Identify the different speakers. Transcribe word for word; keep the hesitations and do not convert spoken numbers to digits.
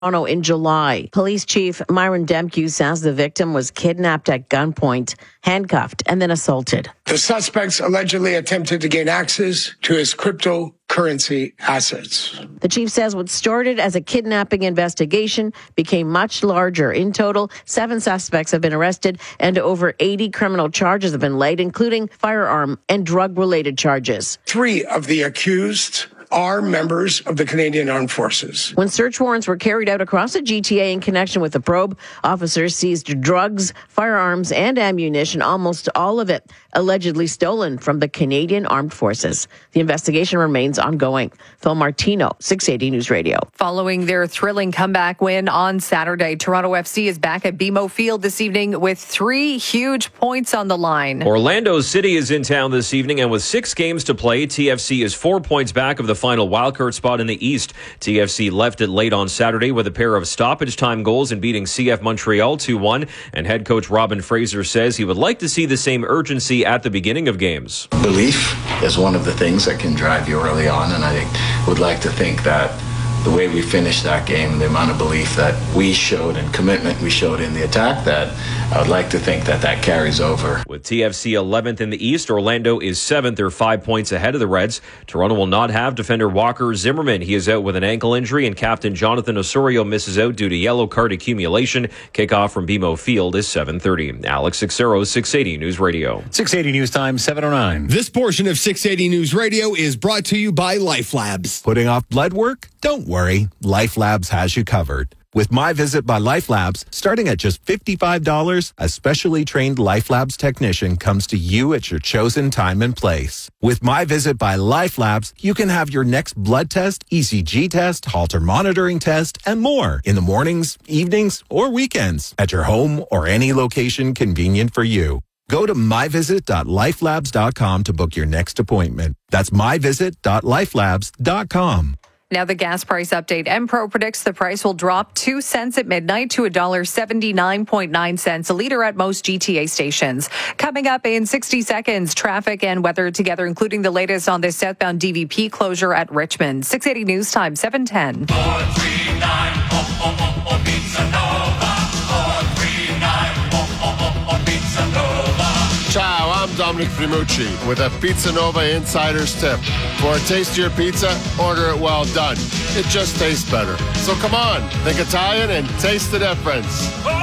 Speaker 1: Toronto in July. Police Chief Myron Demke says the victim was kidnapped at gunpoint, handcuffed, and then assaulted.
Speaker 2: The suspects allegedly attempted to gain access to his cryptocurrency assets.
Speaker 1: The chief says what started as a kidnapping investigation became much larger. In total, seven suspects have been arrested and over eighty criminal charges have been laid, including firearm and drug-related charges.
Speaker 2: Three of the accused are members of the Canadian Armed Forces.
Speaker 1: When search warrants were carried out across the G T A in connection with the probe, officers seized drugs, firearms, and ammunition, almost all of it allegedly stolen from the Canadian Armed Forces. The investigation remains ongoing. Phil Martino, six eighty News Radio.
Speaker 3: Following their thrilling comeback win on Saturday, Toronto F C is back at B M O Field this evening with three huge points on the line.
Speaker 4: Orlando City is in town this evening, and with six games to play, T F C is four points back of the final wildcard spot in the East. T F C left it late on Saturday with a pair of stoppage time goals and beating C F Montreal two one, and head coach Robin Fraser says he would like to see the same urgency at the beginning of games.
Speaker 5: Belief is one of the things that can drive you early on, and I would like to think that the way we finished that game, the amount of belief that we showed and commitment we showed in the attack, that I would like to think that that carries over.
Speaker 4: With T F C eleventh in the East, Orlando is seventh. They're five points ahead of the Reds. Toronto will not have defender Walker Zimmerman. He is out with an ankle injury, and captain Jonathan Osorio misses out due to yellow card accumulation. Kickoff from B M O Field is seven thirty. Alex Sixero, six eighty News Radio.
Speaker 6: six eighty News Time, seven oh nine.
Speaker 7: This portion of six eighty News Radio is brought to you by Life Labs.
Speaker 8: Putting off blood work? Don't worry. Life Labs has you covered. With My Visit by Life Labs, starting at just fifty-five dollars, a specially trained Life Labs technician comes to you at your chosen time and place. With My Visit by Life Labs, you can have your next blood test, E C G test, Holter monitoring test, and more in the mornings, evenings, or weekends at your home or any location convenient for you. Go to my visit dot life labs dot com to book your next appointment. That's my visit dot life labs dot com.
Speaker 3: Now the gas price update. Enpro predicts the price will drop two cents at midnight to one dollar seventy-nine point nine cents a liter at most G T A stations. Coming up in sixty seconds, traffic and weather together, including the latest on this southbound D V P closure at Richmond. six eighty News Time, seven ten.
Speaker 9: four three nine, oh, oh, oh, Pizza Nova. four three nine, oh, oh, oh, Pizza Nova.
Speaker 10: Ciao, I'm Dominic Primucci with a Pizza Nova Insider's Tip. For a tastier pizza, order it well done. It just tastes better. So come on, think Italian and taste the difference.